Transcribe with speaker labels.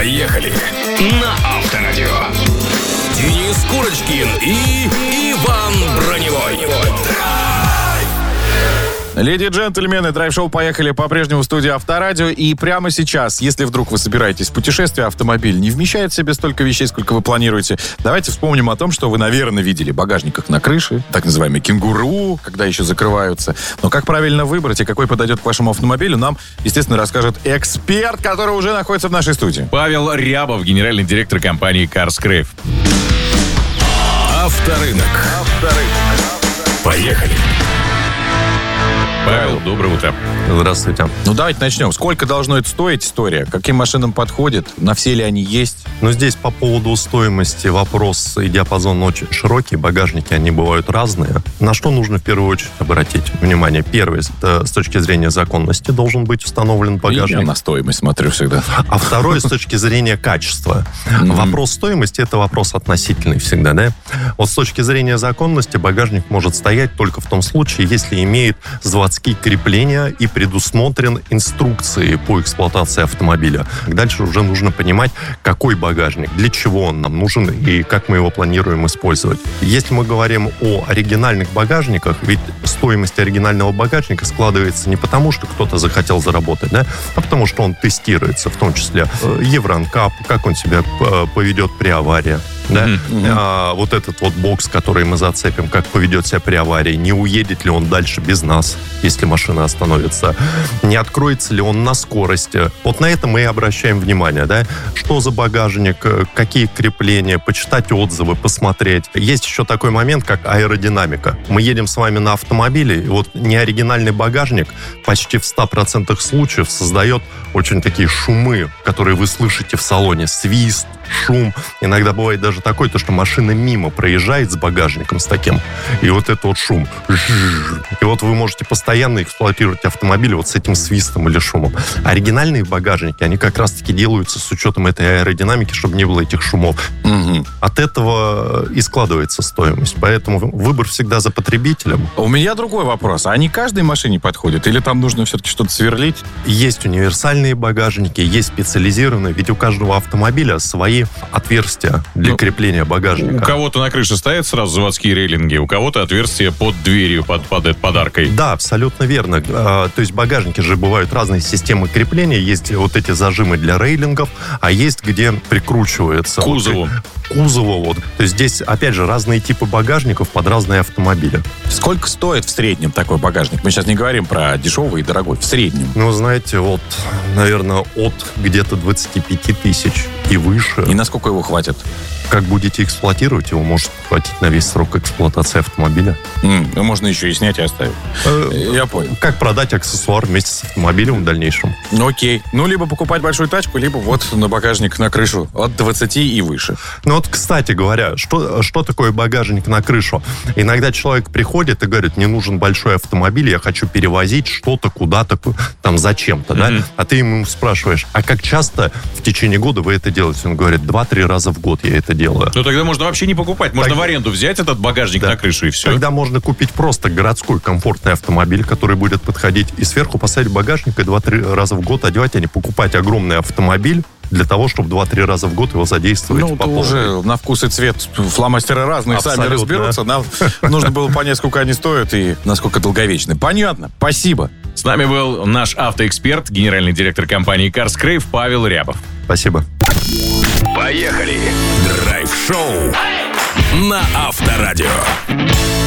Speaker 1: Поехали на Авторадио. Денис Курочкин и Иван Броневой.
Speaker 2: Леди и джентльмены, драйв-шоу «Поехали» по-прежнему в студии Авторадио. И прямо сейчас, если вдруг вы собираетесь в путешествие, автомобиль не вмещает в себе столько вещей, сколько вы планируете, давайте вспомним о том, что вы, наверное, видели в багажниках на крыше, так называемые кенгуру, когда еще закрываются. Но как правильно выбрать и какой подойдет к вашему автомобилю, нам, естественно, расскажет эксперт, который уже находится в нашей студии.
Speaker 3: Павел Рябов, генеральный директор компании CarScrape.
Speaker 1: Авторынок. Поехали.
Speaker 3: Павел, доброе утро.
Speaker 4: Здравствуйте.
Speaker 2: Ну, давайте начнем. Сколько должно это стоить, история? Каким машинам подходит? На все ли они есть?
Speaker 4: Но здесь по поводу стоимости вопрос и диапазон очень широкий. Багажники, они бывают разные. На что нужно в первую очередь обратить внимание? Первое, это с точки зрения законности должен быть установлен багажник.
Speaker 2: Я на стоимость смотрю всегда.
Speaker 4: А второе, с точки зрения качества. Вопрос стоимости – это вопрос относительный всегда, да? Вот с точки зрения законности багажник может стоять только в том случае, если имеет заводские крепления и предусмотрен инструкцией по эксплуатации автомобиля. Дальше уже нужно понимать, какой багажник, для чего он нам нужен и как мы его планируем использовать. Если мы говорим о оригинальных багажниках, ведь стоимость оригинального багажника складывается не потому, что кто-то захотел заработать, да, а потому что он тестируется, в том числе Евронкап, как он себя поведет при аварии. Да? Вот этот вот бокс, который мы зацепим, как поведет себя при аварии, не уедет ли он дальше без нас, если машина остановится, не откроется ли он на скорости. Вот на это мы и обращаем внимание, да? Что за багажник, какие крепления, почитать отзывы, посмотреть. Есть еще такой момент, как аэродинамика. Мы едем с вами на автомобиле, и вот неоригинальный багажник почти в 100% случаев создает очень такие шумы, которые вы слышите в салоне. Свист, шум. Иногда бывает даже такой, то, что машина мимо проезжает с багажником с таким, и вот это вот шум. И вот вы можете постоянно эксплуатировать автомобиль вот с этим свистом или шумом. Оригинальные багажники, они как раз-таки делаются с учетом этой аэродинамики, чтобы не было этих шумов. От этого и складывается стоимость. Поэтому выбор всегда за потребителем.
Speaker 2: У меня другой вопрос. А не каждой машине подходит? Или там нужно все-таки что-то сверлить?
Speaker 4: Есть универсальные багажники, есть специализированные. Ведь у каждого автомобиля свои отверстия для крепления багажника.
Speaker 3: У кого-то на крыше стоят сразу заводские рейлинги, у кого-то отверстия под дверью, под аркой.
Speaker 4: Да, абсолютно верно. То есть багажники же бывают разные системы крепления. Есть вот эти зажимы для рейлингов, а есть где прикручивается.
Speaker 3: К кузову.
Speaker 4: Кузову. Вот. То есть здесь, опять же, разные типы багажников под разные автомобили.
Speaker 2: Сколько стоит в среднем такой багажник? Мы сейчас не говорим про дешевый и дорогой. В среднем.
Speaker 4: Ну, знаете, вот, наверное, от где-то 25 тысяч и выше.
Speaker 2: И насколько его хватит?
Speaker 4: Как будете эксплуатировать, его может хватить на весь срок эксплуатации автомобиля.
Speaker 2: Можно еще и снять и оставить. Я понял.
Speaker 4: Как продать аксессуар вместе с автомобилем в дальнейшем.
Speaker 2: Окей. Ну, либо покупать большую тачку, либо вот на багажник на крышу. От 20 и выше.
Speaker 4: Ну вот, кстати говоря, что такое багажник на крышу? Иногда человек приходит и говорит, мне нужен большой автомобиль, я хочу перевозить что-то куда-то, там, зачем-то, да? А ты ему спрашиваешь, а как часто в течение года вы это делаете? Он говорит, 2-3 раза в год я это делаю.
Speaker 3: Ну тогда можно вообще не покупать. Можно в аренду взять этот багажник на крышу и все.
Speaker 4: Тогда можно купить просто городской комфортный автомобиль, который будет подходить, и сверху поставить багажник и 2-3 раза в год одевать, а не покупать огромный автомобиль для того, чтобы 2-3 раза в год его задействовать.
Speaker 2: Ну, уже на вкус и цвет фломастеры разные,
Speaker 4: абсолютно.
Speaker 2: Сами разберутся. Нам нужно было понять, сколько они стоят и насколько долговечны. Понятно. Спасибо.
Speaker 3: С нами был наш автоэксперт, генеральный директор компании CarScrape Павел Рябов.
Speaker 4: Спасибо.
Speaker 1: Поехали. Драйв-шоу на Авторадио.